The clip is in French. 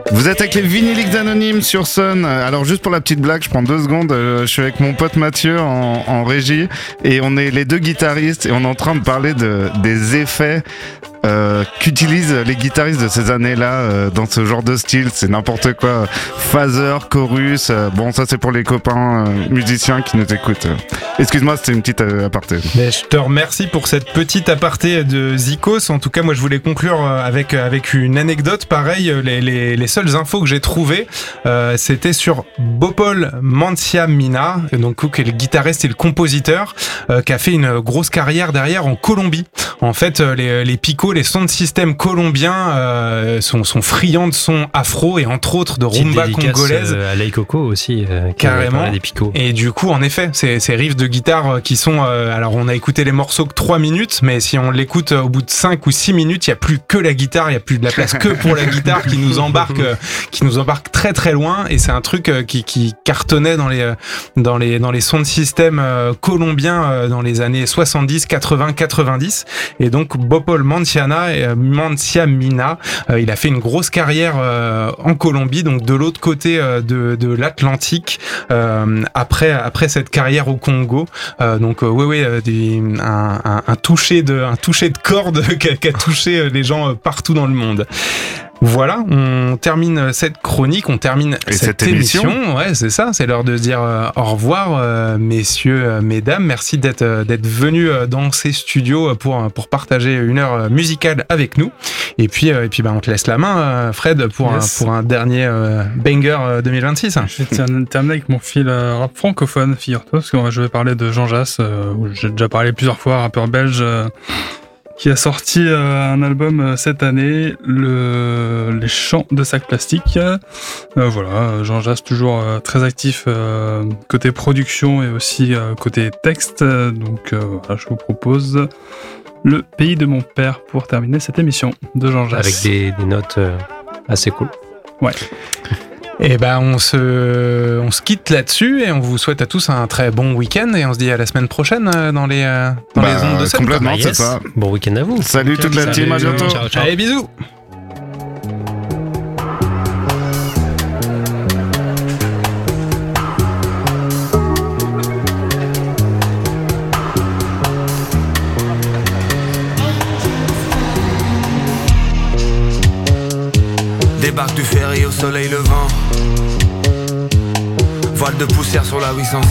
Vous êtes avec les Vinyliques Anonymes sur Sun. Alors juste pour la petite blague, je prends 2 secondes. Je suis avec mon pote Mathieu en régie et on est les 2 guitaristes et on est en train de parler des effets qu'utilisent les guitaristes de ces années-là dans ce genre de style. C'est n'importe quoi. Phaser, chorus. Bon, ça c'est pour les copains musiciens qui nous écoutent. Excuse-moi, c'était une petite aparté. Mais je te remercie pour cette petite aparté de Zikos. En tout cas, moi je voulais conclure avec une anecdote. Pareil, les seules infos que j'ai trouvées, c'était sur Bopol Manciamina, donc qui est le guitariste et le compositeur, qui a fait une grosse carrière derrière en Colombie. En fait, les picos, les sons de système colombiens sont friands de sons afro et entre autres de rumba congolaise. À Lay Coco aussi, carrément. Des picots. Et du coup, en effet, ces riffs de guitare qui sont... alors, on a écouté les morceaux que 3 minutes, mais si on l'écoute au bout de 5 ou 6 minutes, il n'y a plus que la guitare, il n'y a plus de la place que pour la guitare qui nous embarque très très loin. Et c'est un truc qui cartonnait dans les sons de système colombiens dans les années 70, 80, 90. Et donc, Bopol Manciamina, il a fait une grosse carrière en Colombie, donc de l'autre côté de l'Atlantique, après cette carrière au Congo. Un toucher de corde qui a touché les gens partout dans le monde. Voilà, on termine cette chronique, on termine cette émission. Ouais, c'est ça, c'est l'heure de dire au revoir, messieurs, mesdames. Merci d'être venus dans ces studios pour partager une heure musicale avec nous. Et puis on te laisse la main, Fred, pour un dernier banger 2026. Je vais terminer avec mon fil rap francophone, figure-toi, parce que je vais parler de Jean Jass, où j'ai déjà parlé plusieurs fois, rappeur belge, qui a sorti un album cette année, Les Chants de Sac Plastique. Voilà, Jean Jass toujours très actif côté production et aussi côté texte. Donc voilà, je vous propose Le Pays de mon père pour terminer cette émission de Jean Jass. Avec des notes assez cool. Ouais. Et on se quitte là-dessus et on vous souhaite à tous un très bon week-end et on se dit à la semaine prochaine dans les ondes de Sun. Complètement, c'est ça. Bon week-end à vous. Salut toute la team, à bientôt. Ciao, ciao. Allez, bisous. Débarque du ferry au soleil levant. Voile de poussière sur la 800.